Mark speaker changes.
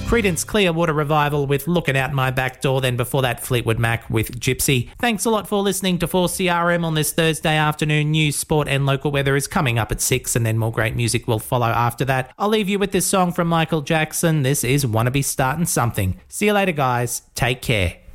Speaker 1: Creedence Clearwater Revival with Looking Out My Back Door, then before that Fleetwood Mac with Gypsy. Thanks a lot for listening to 4CRM on this Thursday afternoon. News, sport and local weather is coming up at 6 and then more great music will follow after that. I'll leave you with this song from Michael Jackson. This is Wanna Be Starting Something. See you later guys. Take care.